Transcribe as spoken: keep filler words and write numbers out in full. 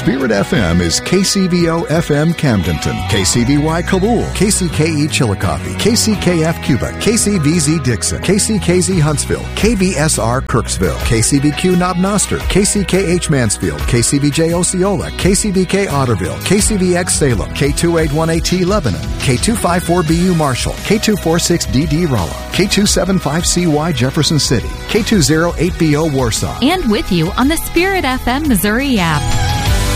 Spirit F M is K C V O F M Camdenton, K C V Y Kabul, K C K E Chillicothe, K C K F Cuba, K C V Z Dixon, K C K Z Huntsville, K B S R Kirksville, K C V Q Knob Noster, K C K H Mansfield, K C V J Osceola, K C V K Otterville, K C V X Salem, K two eight one eight T Lebanon, K two five four B U Marshall, K two four six D D Rolla, K two seven five C Y Jefferson City, K two zero eight B O Warsaw. And with you on the Spirit F M Missouri app.